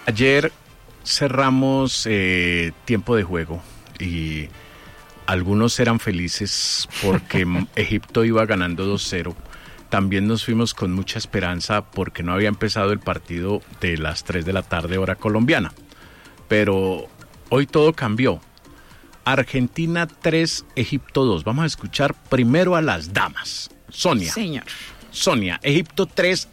Ayer cerramos tiempo de juego y algunos eran felices porque Egipto iba ganando 2-0. También nos fuimos con mucha esperanza porque no había empezado el partido de las 3 de la tarde hora colombiana. Pero hoy todo cambió. Argentina 3, Egipto 2. Vamos a escuchar primero a las damas. Sonia. Señor. Sonia, Egipto 3,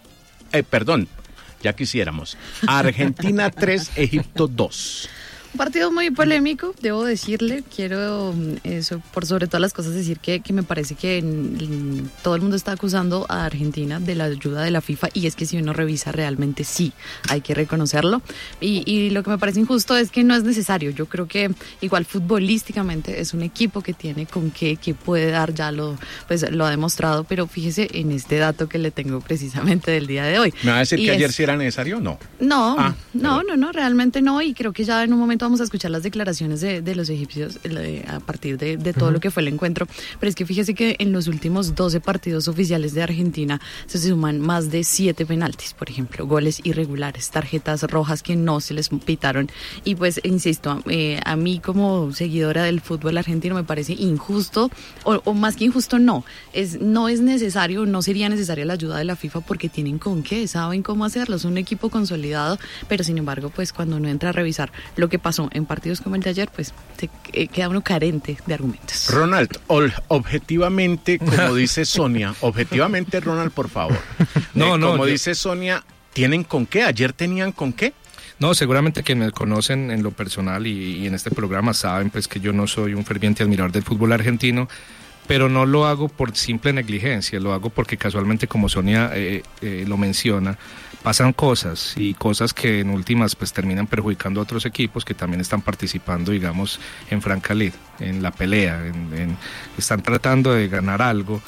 ya quisiéramos. Argentina 3, Egipto 2. Un partido muy polémico, debo decirle. Quiero, por sobre todas las cosas, decir que me parece que todo el mundo está acusando a Argentina de la ayuda de la FIFA, y es que si uno revisa realmente sí, hay que reconocerlo. Y lo que me parece injusto es que no es necesario. Yo creo que igual futbolísticamente es un equipo que tiene con qué, que puede dar, ya lo ha demostrado, pero fíjese en este dato que le tengo precisamente del día de hoy. ¿Me va a decir que ayer sí era necesario o no? No, realmente no, y creo que ya en un momento vamos a escuchar las declaraciones de los egipcios a partir de todo lo que fue el encuentro, pero es que fíjese que en los últimos 12 partidos oficiales de Argentina se suman más de 7 penaltis, por ejemplo, goles irregulares, tarjetas rojas que no se les pitaron, y pues insisto, a mí como seguidora del fútbol argentino me parece injusto, o más que injusto no es necesario, no sería necesaria la ayuda de la FIFA porque tienen con qué, saben cómo hacerlo, es un equipo consolidado, pero sin embargo pues cuando uno entra a revisar lo que pasó en partidos como el de ayer, pues se queda uno carente de argumentos. Ronald, objetivamente, como dice Sonia, objetivamente, Ronald, por favor. Como dice Sonia, ¿tienen con qué? ¿Ayer tenían con qué? No, seguramente quienes me conocen en lo personal y en este programa saben pues que yo no soy un ferviente admirador del fútbol argentino, pero no lo hago por simple negligencia, lo hago porque casualmente, como Sonia lo menciona, pasan cosas que en últimas pues terminan perjudicando a otros equipos que también están participando, digamos, en franca lid, en la pelea, están tratando de ganar algo.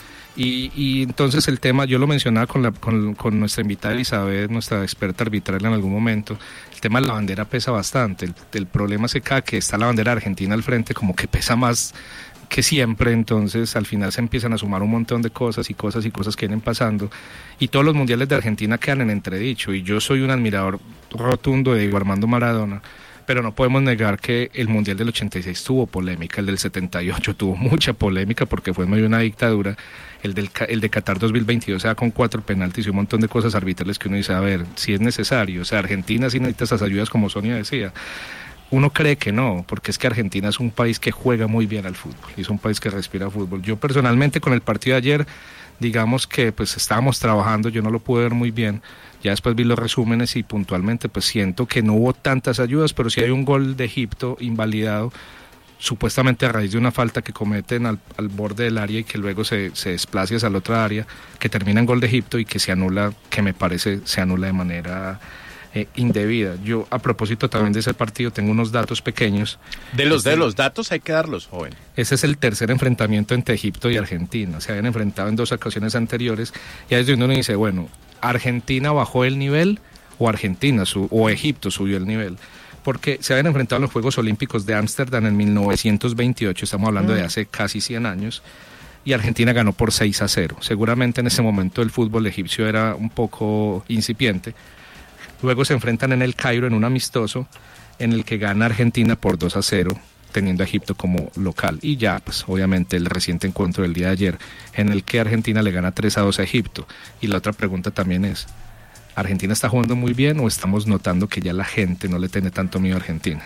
Y entonces el tema, yo lo mencionaba con nuestra invitada Elizabeth, nuestra experta arbitral en algún momento, el tema de la bandera pesa bastante, el problema es que cada que está la bandera argentina al frente como que pesa más que siempre, entonces al final se empiezan a sumar un montón de cosas que vienen pasando, y todos los mundiales de Argentina quedan en entredicho, y yo soy un admirador rotundo de Diego Armando Maradona, pero no podemos negar que el mundial del 86 tuvo polémica, el del 78 tuvo mucha polémica porque fue en medio de una dictadura, el de Qatar 2022 se da con 4 penaltis y un montón de cosas arbitrales que uno dice, a ver, si es necesario, o sea, Argentina sí necesita esas ayudas como Sonia decía. Uno cree que no, porque es que Argentina es un país que juega muy bien al fútbol, y es un país que respira fútbol. Yo personalmente con el partido de ayer, digamos que pues estábamos trabajando, yo no lo pude ver muy bien, ya después vi los resúmenes y puntualmente pues siento que no hubo tantas ayudas, pero sí hay un gol de Egipto invalidado, supuestamente a raíz de una falta que cometen al borde del área y que luego se desplaza hacia la otra área, que termina en gol de Egipto y que se anula, que me parece se anula de manera indebida. Yo, a propósito también de ese partido, tengo unos datos pequeños. De los datos hay que darlos, joven. Ese es el tercer enfrentamiento entre Egipto y Argentina. Se habían enfrentado en 2 ocasiones anteriores, y ahí es donde uno dice, bueno, ¿Argentina bajó el nivel o Egipto subió el nivel? Porque se habían enfrentado en los Juegos Olímpicos de Ámsterdam en 1928, estamos hablando de hace casi 100 años, y Argentina ganó por 6-0. Seguramente en ese momento el fútbol egipcio era un poco incipiente. Luego se enfrentan en el Cairo en un amistoso en el que gana Argentina por 2-0, teniendo a Egipto como local. Y ya, pues obviamente el reciente encuentro del día de ayer, en el que Argentina le gana 3-2 a Egipto. Y la otra pregunta también es, ¿Argentina está jugando muy bien o estamos notando que ya la gente no le tiene tanto miedo a Argentina?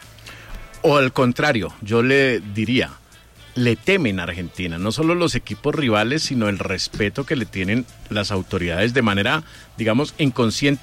O al contrario, yo le diría, le temen a Argentina, no solo los equipos rivales, sino el respeto que le tienen las autoridades de manera, digamos, inconsciente.